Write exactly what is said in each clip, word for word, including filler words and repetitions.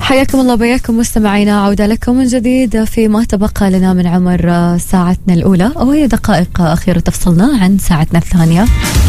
حياكم الله بياكم مستمعينا، عودة لكم من جديد في ما تبقى لنا من عمر ساعتنا الأولى، وهي دقائق أخيرة تفصلنا عن ساعتنا الثانية.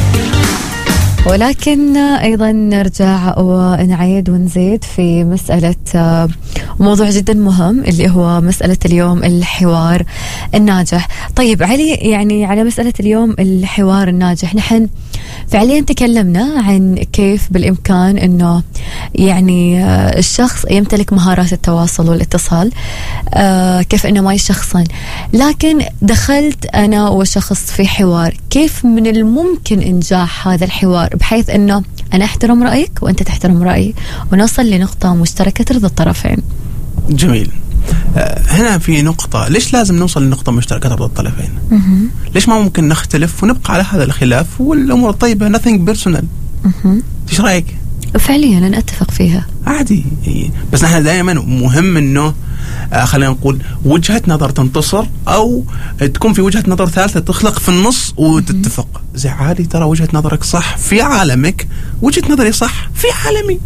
ولكن أيضا نرجع ونعيد ونزيد في مسألة موضوع جدا مهم اللي هو مسألة اليوم الحوار الناجح. طيب علي، يعني على مسألة اليوم الحوار الناجح، نحن فعليا تكلمنا عن كيف بالإمكان أنه يعني الشخص يمتلك مهارات التواصل والاتصال، كيف أنه ما يشخصن. لكن دخلت أنا وشخص في حوار، كيف من الممكن إنجاح هذا الحوار بحيث أنه أنا أحترم رأيك وأنت تحترم رأيي ونوصل لنقطة مشتركة ترضي الطرفين. جميل. هنا في نقطة، ليش لازم نوصل لنقطة مشتركة ترضي الطرفين؟ ليش ما ممكن نختلف ونبقى على هذا الخلاف والأمور طيبة؟ nothing personal. إيش رأيك؟ فعليا أنا أتفق فيها عادي، بس نحن دائما مهم إنه خلينا نقول وجهة نظر تنتصر أو تكون في وجهة نظر ثالثة تخلق في النص وتتفق. زي عادي، ترى وجهة نظرك صح في عالمك، وجهة نظري صح في عالمي.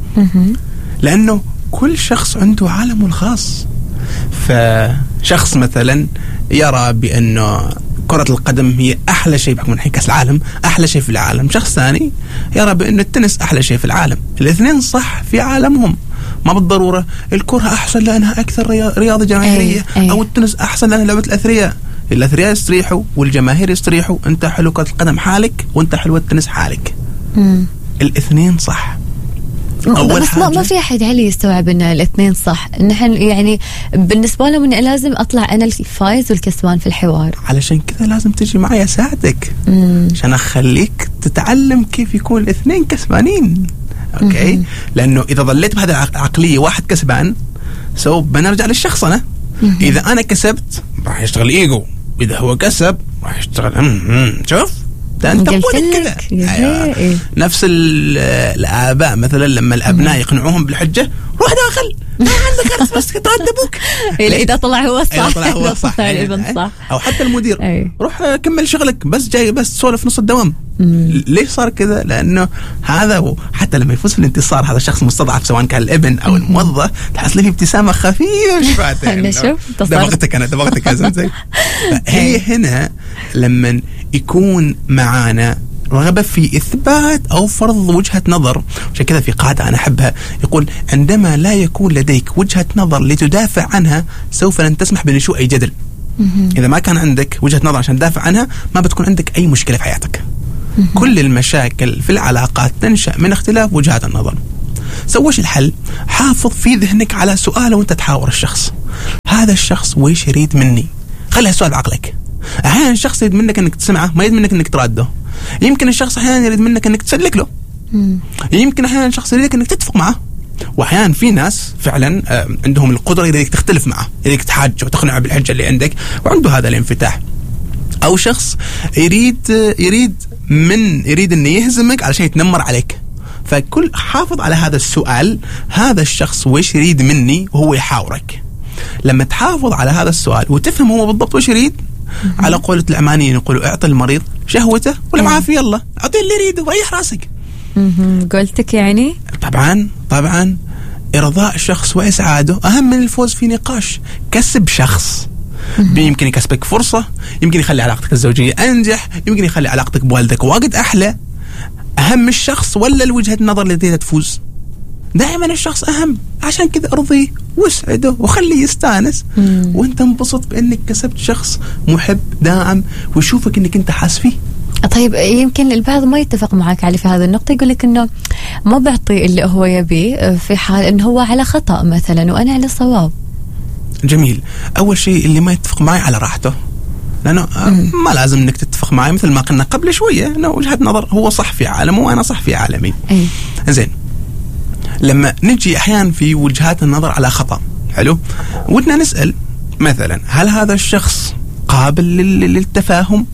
لأنه كل شخص عنده عالمه الخاص. فشخص مثلا يرى بأنه كرة القدم هي أحلى شيء بحكم من كأس العالم، أحلى شيء في العالم. شخص ثاني يرى بأن التنس أحلى شيء في العالم. الاثنين صح في عالمهم، ما بالضرورة الكرة أحسن لأنها أكثر رياضة جماهيرية أي. أي. أو التنس أحسن لأنها لعبة الأثرياء. الأثرياء يستريحوا والجماهير يستريحوا، أنت حلو كرة القدم حالك وأنت حلو التنس حالك. مم. الاثنين صح. بس ما, ما في أحد علي يستوعب أن الاثنين صح. نحن يعني بالنسبة لهم أن لازم أطلع أنا الفايز والكسبان في الحوار. علشان كذا لازم تجي معي أساعدك عشان أخليك تتعلم كيف يكون الاثنين كسبانين. أوكي؟ لأنه إذا ظليت بهذا العقلية واحد كسبان سو بنرجع للشخص. أنا إذا أنا كسبت راح يشتغل إيجو، إذا هو كسب راح يشتغل شوف ده انت كذا. أيوة. نفس الآباء مثلا لما الأبناء يقنعوهم بالحجة، روح داخل ما عندك أرث بس ترتبوك إذا طلع هو الصح. إذا طلع هو الصح. صح. أو حتى المدير أي. روح كمل شغلك، بس جاي بس سولف نص الدوام. مم. ليش صار كذا؟ لأنه هذا حتى لما يفوز في الانتصار هذا الشخص مستضعف سواء كان الابن أو الموظف، تحس له ابتسامة خفيفة شفاتها. أنا شوف دبغتك أنا دبغتك يا زين. هي هنا لما يكون معانا رغبة في إثبات أو فرض وجهة نظر. عشان كذا في قاعدة أنا أحبها يقول: عندما لا يكون لديك وجهة نظر لتدافع عنها سوف لن تسمح بنشوء أي جدل. إذا ما كان عندك وجهة نظر عشان تدافع عنها ما بتكون عندك أي مشكلة في حياتك. كل المشاكل في العلاقات تنشأ من اختلاف وجهات النظر. سويش الحل؟ حافظ في ذهنك على سؤال وانت تحاور الشخص. هذا الشخص ويش يريد مني؟ خلي هالسؤال بعقلك. أحيانا الشخص يريد منك أنك تسمعه، ما يريد منك أنك تراده. يمكن الشخص أحيانا يريد منك أنك تسلك له. مم. يمكن أحيانا الشخص يريدك أنك تتفق معه. وأحيانا في ناس فعلا عندهم القدرة يريدك تختلف معه، يريدك تحاجه وتقنعه بالحجة اللي عندك وعنده هذا الانفتاح. أو شخص يريد يريد من يريد أنه يهزمك علشان يتنمر عليك. فكل حافظ على هذا السؤال، هذا الشخص ويش يريد مني وهو يحاورك. لما تحافظ على هذا السؤال وتفهم هو بالضبط ويش يريد، على قولة العمانيين يقولوا: اعطي المريض شهوته ولا معافي يلا، اعطيه اللي يريده وريح راسك. قلتك يعني طبعا طبعا إرضاء شخص وإسعاده أهم من الفوز في نقاش. كسب شخص يمكن يكسبك فرصة، يمكن يخلي علاقتك الزوجية أنجح، يمكن يخلي علاقتك بوالدك وقت أحلى. أهم الشخص ولا الوجهة النظر اللي تريد تفوز؟ دائما الشخص أهم. عشان كذا أرضيه واسعده وخليه يستانس، وانت انبسط بأنك كسبت شخص محب داعم ويشوفك أنك انت حاس فيه. طيب يمكن البعض ما يتفق معك علي في هذا النقطة، يقول لك إنه ما بعطي اللي هو يبي في حال إنه هو على خطأ مثلا وأنا على صواب. جميل. أول شيء اللي ما يتفق معي على راحته، لأنه مم. ما لازم إنك تتفق معي، مثل ما قلنا قبل شوية إنه وجهة نظر هو صح في عالمه وأنا صح في عالمي. أي. زين. لما نجي أحيانا في وجهات النظر على خطأ، حلو، ودنا نسأل مثلا: هل هذا الشخص قابل للتفاهم؟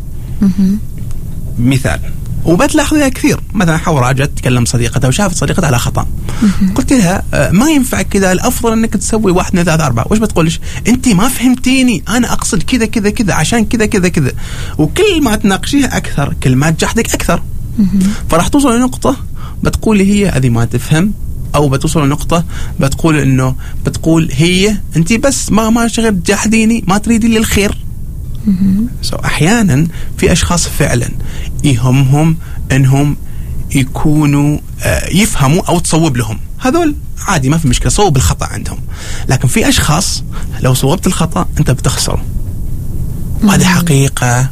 مثال، وبتلاحظها كثير. مثلا حورة جت تكلم صديقتها وشافت صديقتها على خطأ، قلت لها: ما ينفع كذا، الأفضل أنك تسوي واحد اثنين ثلاثة أربعة. وش بتقولش؟ أنت ما فهمتيني، أنا أقصد كذا كذا كذا عشان كذا كذا كذا. وكل ما تناقشيها أكثر كل ما تجحدك أكثر. فراح توصل لنقطة بتقولي هي هذه ما تفهم أو بتوصل لنقطة بتقول إنه بتقول هي أنت بس ما ما شغل تجاحديني، ما تريدي لي الخير. سو so أحيانا في أشخاص فعلا يهمهم إنهم يكونوا آه يفهموا أو تصوب لهم، هذول عادي ما في مشكلة، صوب الخطأ عندهم. لكن في أشخاص لو صوبت الخطأ أنت بتخسره، وهذه حقيقة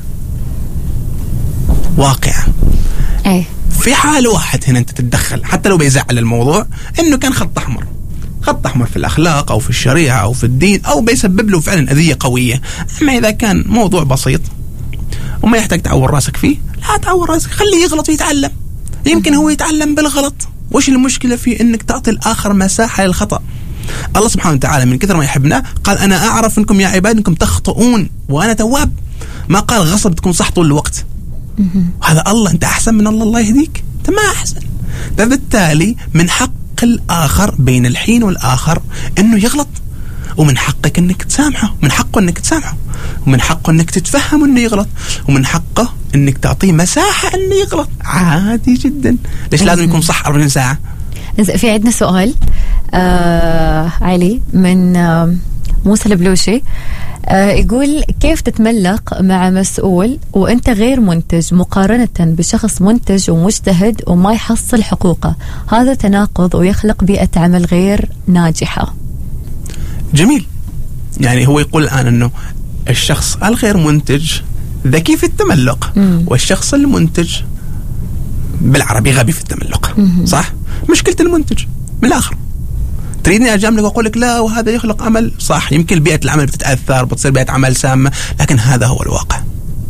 واقعة. أي في حال واحد هنا أنت تتدخل حتى لو بيزعل الموضوع إنه كان خط أحمر، خط أحمر في الأخلاق أو في الشريعة أو في الدين، أو بيسبب له فعلا أذية قوية. أما إذا كان موضوع بسيط وما يحتاج تعور راسك فيه، لا تعور راسك، خليه يغلط ويتعلم، يمكن هو يتعلم بالغلط. وش المشكلة في إنك تعطي الآخر مساحة للخطأ؟ الله سبحانه وتعالى من كثر ما يحبنا قال أنا أعرف أنكم يا عباد أنكم تخطئون وأنا تواب، ما قال غصب تكون صح طول الوقت. هذا الله، أنت أحسن من الله، الله يهديك، أنت ما أحسن. فبالتالي من حق الآخر بين الحين والآخر أنه يغلط، ومن حقك أنك تسامحه، من حقه أنك تسامحه، ومن حقه أنك تتفهم أنه يغلط، ومن حقه أنك تعطيه مساحة أنه يغلط، عادي جدا. ليش لازم يكون صح أربعين ساعة؟ في عندنا سؤال آه علي من آه موسى البلوشي، آه يقول كيف تتملق مع مسؤول وأنت غير منتج مقارنة بشخص منتج ومجتهد وما يحصل حقوقه؟ هذا تناقض ويخلق بيئة عمل غير ناجحة. جميل. يعني هو يقول الآن أنه الشخص الغير منتج ذكي في التملق، مم. والشخص المنتج بالعربي غبي في التملق. مم. صح؟ مشكلة المنتج من الآخر. تريدني أجاملك وأقول لك لا وهذا يخلق عمل، صح، يمكن بيئة العمل بتتأثر، بتصير بيئة عمل سامة، لكن هذا هو الواقع.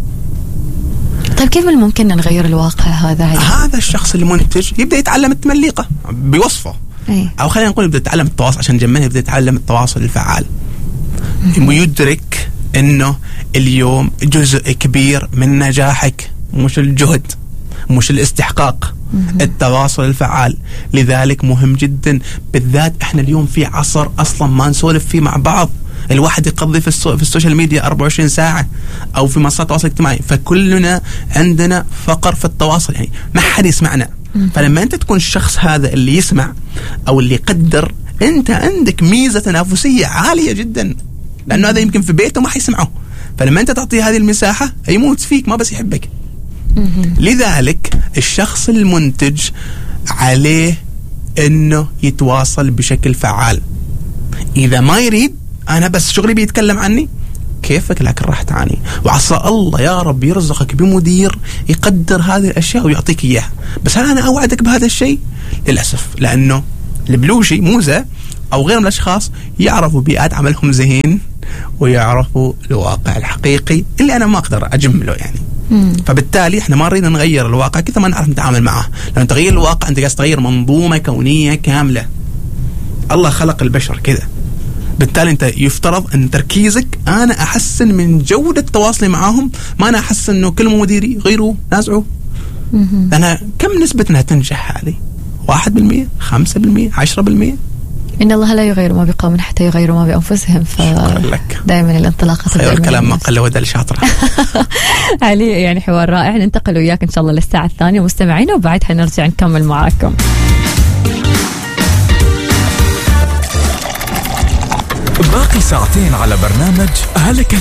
طيب كيف ممكن نغير الواقع هذا؟ علي؟ هذا الشخص المنتج يبدأ يتعلم التمليقة بوصفه، أي. أو خلينا نقول يبدأ يتعلم التواصل، عشان جمعنا يبدأ يتعلم التواصل الفعال، ويدرك إنه اليوم جزء كبير من نجاحك مش الجهد، مش الاستحقاق، التواصل الفعال. لذلك مهم جدا، بالذات احنا اليوم في عصر اصلا ما نسولف فيه مع بعض، الواحد يقضي في, السو... في السوشيال ميديا أربعة وعشرين ساعة او في منصات التواصل الاجتماعي، فكلنا عندنا فقر في التواصل، يعني ما حد يسمعنا. فلما انت تكون الشخص هذا اللي يسمع او اللي يقدر، انت عندك ميزة تنافسية عالية جدا، لانه هذا يمكن في بيته ما حيسمعه، فلما انت تعطيه هذه المساحة يموت فيك، ما بس يحبك. لذلك الشخص المنتج عليه انه يتواصل بشكل فعال. اذا ما يريد انا بس شغلي بيتكلم عني، كيفك، لكن راح تعاني. وعسى الله يا رب يرزقك بمدير يقدر هذه الاشياء ويعطيك اياها، بس هل انا اوعدك بهذا الشيء؟ للاسف، لانه البلوشي موزة او غير من الاشخاص يعرفوا بيئات عملهم زين، ويعرفوا الواقع الحقيقي اللي انا ما اقدر اجمله يعني. مم. فبالتالي احنا ما نريد نغير الواقع كذا ما نعرف نتعامل معه، لأن تغيير الواقع انت قاعد تغير منظومة كونية كاملة. الله خلق البشر كذا، بالتالي انت يفترض ان تركيزك انا احسن من جودة تواصلي معاهم، ما انا احسن انه كل مديري غيره نازعه. انا كم نسبة انها تنجح هذه؟ واحد بالمية، خمسة بالمية، عشرة بالمية. إن الله لا يغير ما بقوم حتى يغيروا ما بأنفسهم. ف دائما الانطلاقة خير الكلام ما قل ودل شاطرة. علي، يعني حوار رائع، ننتقل وياك إن شاء الله للساعة الثانية مستمعين، وبعدها نرجع نكمل معاكم. باقي ساعتين على برنامج أهلك